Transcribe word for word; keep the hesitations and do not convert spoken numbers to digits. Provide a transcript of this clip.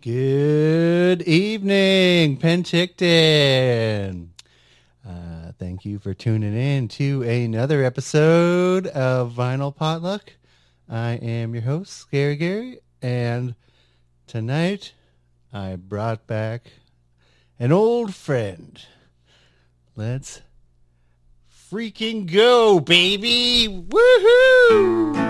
Good evening, Penticton. Uh, thank you for tuning in to another episode of Vinyl Potluck. I am your host, Gary Gary, and tonight I brought back an old friend. Let's freaking go, baby! Woohoo!